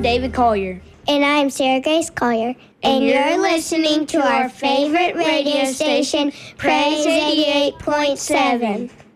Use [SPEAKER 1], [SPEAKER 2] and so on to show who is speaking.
[SPEAKER 1] I'm David Collier.
[SPEAKER 2] And I'm Sarah Grace Collier. And you're listening to our favorite radio station, Praise 88.7.